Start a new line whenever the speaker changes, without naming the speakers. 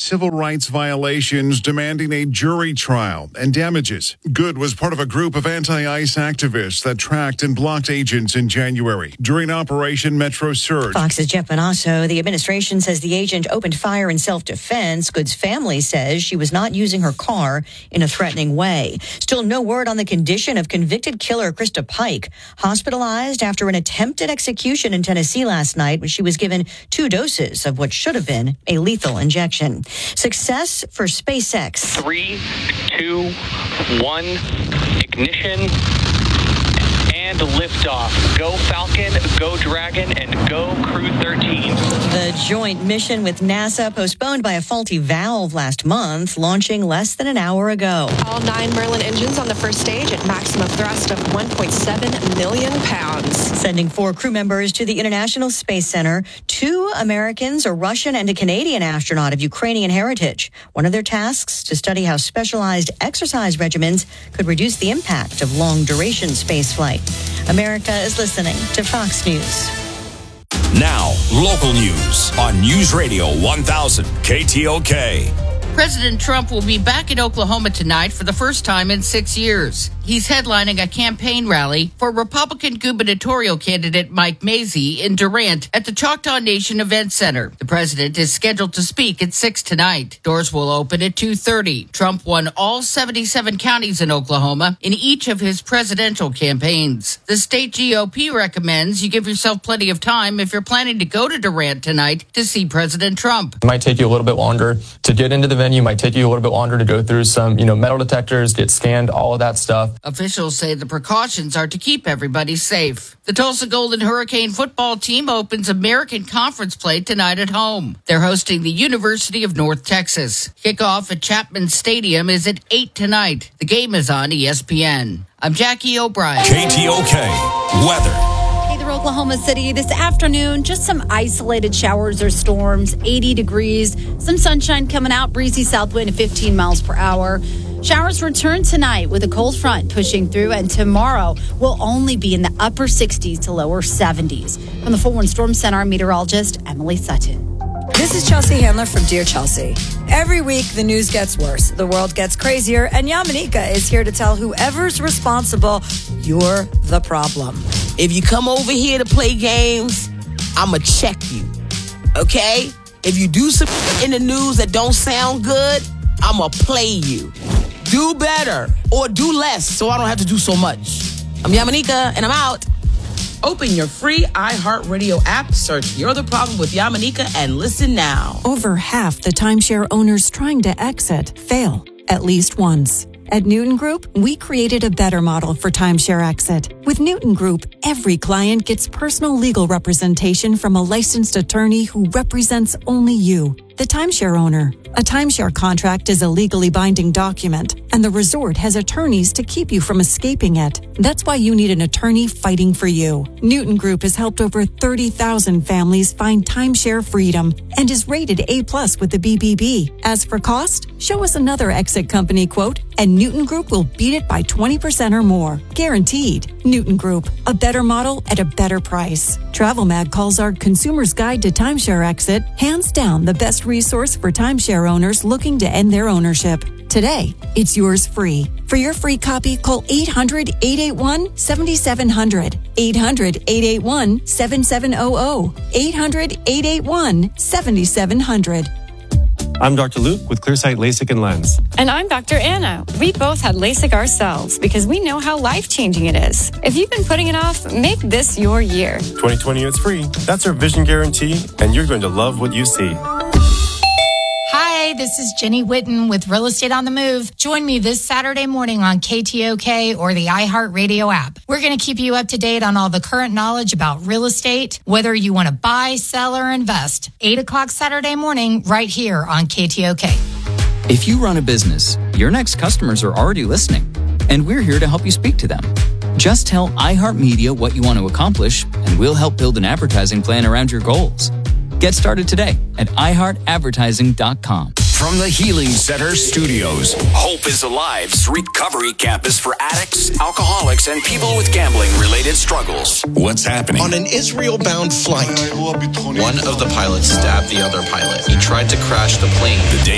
civil rights violations, demanding a jury trial and damages. Good was part of a group of anti-ICE activists that tracked and blocked agents in January during Operation Metro Surge.
Fox's Jeff Bonasso. The administration says the agent opened fire in self-defense. Good's family says she was not using her car in a threatening way. Still no word on the condition of convicted killer Krista Pike, hospitalized after an attempted execution in Tennessee last night when she was given 2 doses of what should have been a lethal injection. Success for SpaceX.
3, 2, 1, ignition, and liftoff. Go Falcon, go Dragon, and go Crew 13.
The joint mission with NASA postponed by a faulty valve last month, launching less than an hour ago.
All 9 Merlin engines on the first stage at maximum thrust of 1.7 million pounds.
Sending 4 crew members to the International Space Center. 2 Americans, a Russian and a Canadian astronaut of Ukrainian heritage. One of their tasks, to study how specialized exercise regimens could reduce the impact of long-duration spaceflight. America is listening to Fox News.
Now, local news on News Radio 1000 KTOK.
President Trump will be back in Oklahoma tonight for the first time in 6 years. He's headlining a campaign rally for Republican gubernatorial candidate Mike Mazzei in Durant at the Choctaw Nation Event Center. The president is scheduled to speak at 6 tonight. Doors will open at 2:30. Trump won all 77 counties in Oklahoma in each of his presidential campaigns. The state GOP recommends you give yourself plenty of time if you're planning to go to Durant tonight to see President Trump.
It might take you a little bit longer to get into the venue, might take you a little bit longer to go through some, metal detectors, get scanned, all of that stuff.
Officials say the precautions are to keep everybody safe. The Tulsa Golden Hurricane football team opens American Conference play tonight at home. They're hosting the University of North Texas. Kickoff at Chapman Stadium is at 8 tonight. The game is on ESPN. I'm Jackie O'Brien.
KTOK weather.
Oklahoma City this afternoon, just some isolated showers or storms, 80 degrees, some sunshine coming out, breezy south wind at 15 miles per hour. Showers return tonight with a cold front pushing through, and tomorrow will only be in the upper 60s to lower 70s. From the 4-1 Storm Center, meteorologist Emily Sutton.
This is Chelsea Handler from Dear Chelsea. Every week, the news gets worse, the world gets crazier, and Yamanika is here to tell whoever's responsible, you're the problem.
If you come over here to play games, I'ma check you, okay? If you do some in the news that don't sound good, I'ma play you. Do better or do less so I don't have to do so much. I'm Yamanika, and I'm out. Open your free iHeartRadio app, search You're the Problem with Yamanika, and listen now.
Over half the timeshare owners trying to exit fail at least once. At Newton Group, we created a better model for timeshare exit. With Newton Group, every client gets personal legal representation from a licensed attorney who represents only you, the timeshare owner. A timeshare contract is a legally binding document, and the resort has attorneys to keep you from escaping it. That's why you need an attorney fighting for you. Newton Group has helped over 30,000 families find timeshare freedom and is rated A+ with the BBB. As for cost, show us another exit company quote, and Newton Group will beat it by 20% or more. Guaranteed. Newton Group, a better model at a better price. Travel Mag calls our Consumer's Guide to Timeshare Exit hands down the best resource for timeshare owners looking to end their ownership. Today, it's yours free. For your free copy, call 800-881-7700. 800-881-7700. 800-881-7700.
I'm Dr. Luke with Clearsight LASIK and Lens.
And I'm Dr. Anna. We both had LASIK ourselves because we know how life-changing it is. If you've been putting it off, make this your year.
2020 it's free. That's our vision guarantee, and you're going to love what you see.
Hi, this is Jenny Whitten with Real Estate on the Move. Join me this Saturday morning on KTOK or the iHeartRadio app. We're going to keep you up to date on all the current knowledge about real estate, whether you want to buy, sell, or invest. 8 o'clock Saturday morning, right here on KTOK.
If you run a business, your next customers are already listening, and we're here to help you speak to them. Just tell iHeartMedia what you want to accomplish, and we'll help build an advertising plan around your goals. Get started today at iHeartAdvertising.com.
From the Healing Center Studios, Hope is Alive's recovery campus for addicts, alcoholics, and people with gambling-related struggles. What's happening?
On an Israel-bound flight, one of the pilots stabbed the other pilot. He tried to crash the plane.
The day